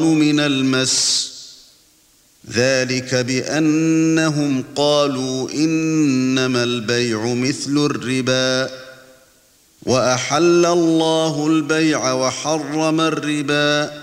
من المس ذلك بأنهم قالوا إنما البيع مثل الربا وأحل الله البيع وحرم الربا